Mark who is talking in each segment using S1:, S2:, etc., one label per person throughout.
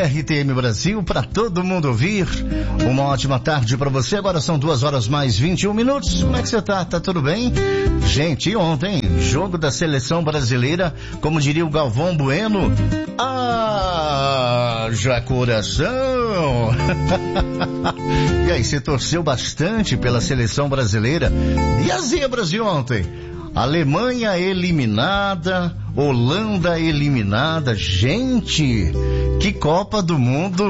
S1: RTM Brasil, para todo mundo ouvir. Uma ótima tarde para você. Agora são 2h mais 21. Como é que você tá? Tá tudo bem? Gente, e ontem, jogo da seleção brasileira, como diria o Galvão Bueno, haja coração! E aí, você torceu bastante pela seleção brasileira? E as zebras de ontem? Alemanha eliminada, Holanda eliminada. Gente, que Copa do Mundo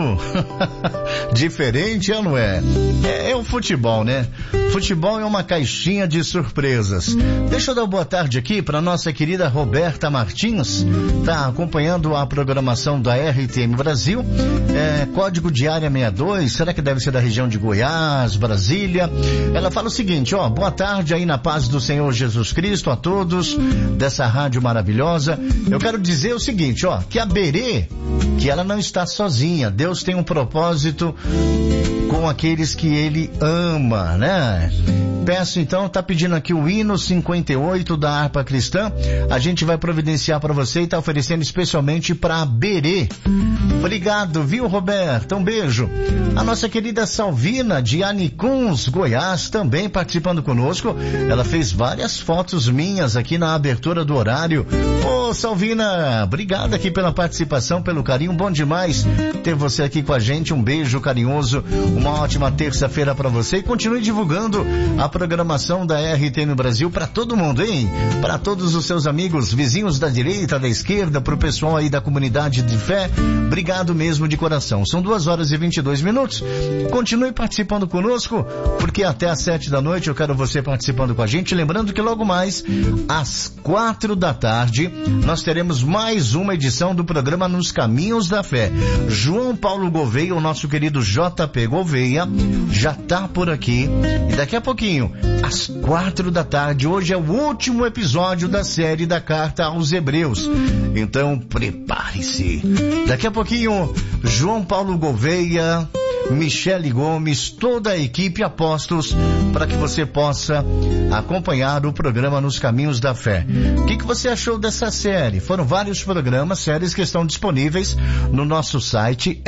S1: diferente, não é? É o futebol, né? Futebol é uma caixinha de surpresas. Deixa eu dar boa tarde aqui para nossa querida Roberta Martins, tá acompanhando a programação da RTM Brasil, código de área 62, será que deve ser da região de Goiás, Brasília? Ela fala o seguinte, boa tarde aí na paz do Senhor Jesus Cristo a todos dessa rádio maravilhosa. Eu quero dizer o seguinte, que a Berê, que ela não está sozinha, Deus tem um propósito com aqueles que Ele ama, né? Peço então, tá pedindo aqui o hino 58 da harpa cristã, a gente vai providenciar para você e tá oferecendo especialmente para Berê. Obrigado, viu, Roberto? Um beijo. A nossa querida Salvina de Anicuns, Goiás, também participando conosco. Ela fez várias fotos minhas aqui na abertura do horário. Ô, Salvina, obrigado aqui pela participação, pelo carinho, bom demais ter você aqui com a gente. Um beijo carinhoso, uma ótima terça-feira para você e continue divulgando a programação da RTM Brasil para todo mundo, hein? Para todos os seus amigos, vizinhos da direita, da esquerda, pro pessoal aí da comunidade de fé, obrigado mesmo de coração. São 2h22. Continue participando conosco, porque até às 7 da noite eu quero você participando com a gente. Lembrando que logo mais, às 4 da tarde, nós teremos mais uma edição do programa Nos Caminhos da Fé. João Paulo Gouveia, o nosso querido JP Gouveia, já tá por aqui. E daqui a pouquinho, às 4 da tarde, hoje é o último episódio da série da Carta aos Hebreus. Então, prepare-se. Daqui a pouquinho, João Paulo Gouveia, Michele Gomes, toda a equipe Apóstolos, para que você possa acompanhar o programa Nos Caminhos da Fé. O que você achou dessa série? Foram vários programas, séries que estão disponíveis no nosso site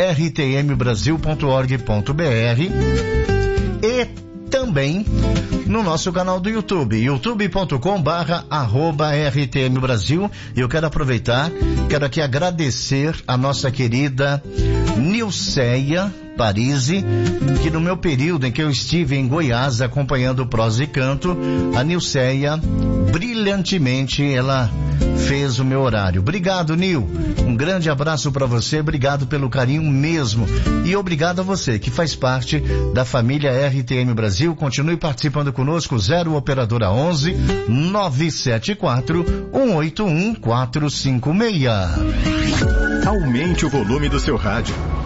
S1: rtmbrasil.org.br e também no nosso canal do YouTube, youtube.com/RTM Brasil. E eu quero aproveitar, quero aqui agradecer a nossa querida Nilceia Parisi, que no meu período em que eu estive em Goiás acompanhando o Prosa e Canto, a Nilceia brilhantemente ela fez o meu horário. Obrigado, Nil. Um grande abraço para você, obrigado pelo carinho mesmo. E obrigado a você que faz parte da família RTM Brasil. Continue participando conosco, 0 operadora 11 974 181 456.
S2: Aumente o volume do seu rádio.